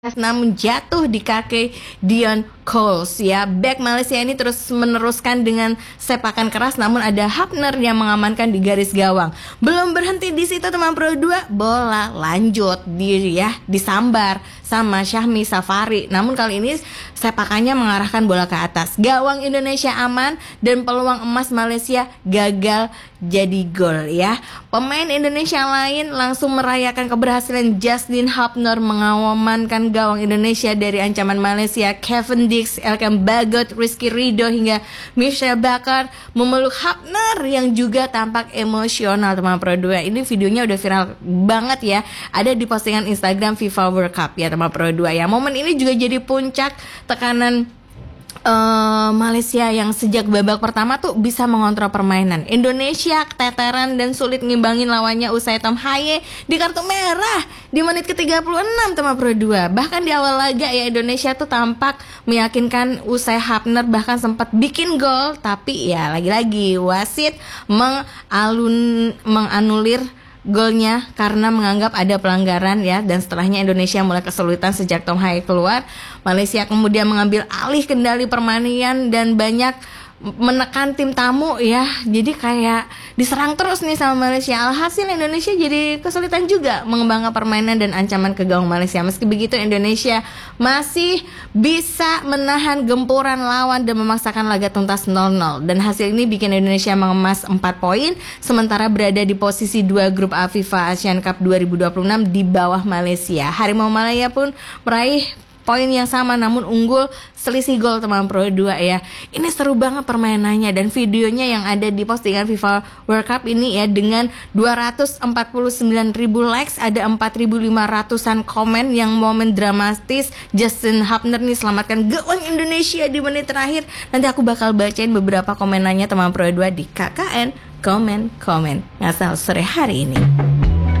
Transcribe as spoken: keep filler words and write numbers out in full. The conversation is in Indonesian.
namun jatuh di kaki Dion Coles ya. Bek Malaysia ini terus meneruskan dengan sepakan keras, namun ada Hapner yang mengamankan di garis gawang. Belum berhenti di situ teman Pro dua, bola lanjut di ya disambar sama Syahmi Safari. Namun kali ini sepakannya mengarahkan bola ke atas. Gawang Indonesia aman dan peluang emas Malaysia gagal jadi gol ya. Pemain Indonesia lain langsung merayakan keberhasilan Justin Hapner mengamankan gawang Indonesia dari ancaman Malaysia. Kevin Dix, Elkan Bagot, Rizky Ridho hingga Michelle Bakar memeluk Hapner yang juga tampak emosional teman Pro dua. Ini videonya udah viral banget ya. Ada di postingan Instagram FIFA World Cup ya teman Pro dua ya. Momen ini juga jadi puncak tekanan Uh, Malaysia yang sejak babak pertama tuh bisa mengontrol permainan. Indonesia keteteran dan sulit ngimbangin lawannya usai Tom Haye di kartu merah di menit ke tiga puluh enam teman Pro dua. Bahkan di awal laga ya Indonesia tuh tampak meyakinkan usai Hapner bahkan sempat bikin gol, tapi ya lagi-lagi wasit mengalun menganulir golnya karena menganggap ada pelanggaran ya. Dan setelahnya Indonesia mulai kesulitan sejak Tom Haye keluar. Malaysia kemudian mengambil alih kendali permainan dan banyak menekan tim tamu ya. Jadi kayak diserang terus nih sama Malaysia. Alhasil Indonesia jadi kesulitan juga mengembangkan permainan dan ancaman ke gawang Malaysia. Meski begitu Indonesia masih bisa menahan gempuran lawan dan memaksakan laga tuntas nol nol. Dan hasil ini bikin Indonesia mengemas empat poin sementara berada di posisi dua grup A FIFA Asian Cup dua ribu dua puluh enam di bawah Malaysia. Harimau Malaya pun meraih poin yang sama namun unggul selisih gol teman Pro dua ya. Ini seru banget permainannya dan videonya yang ada di postingan FIFA World Cup ini ya dengan dua ratus empat puluh sembilan ribu likes, ada empat ribu lima ratusan komen yang momen dramatis Justin Hapner nih selamatkan gawang Indonesia di menit terakhir. Nanti aku bakal bacain beberapa komenannya teman Pro dua di K K N komen-komen ngasal sore hari ini.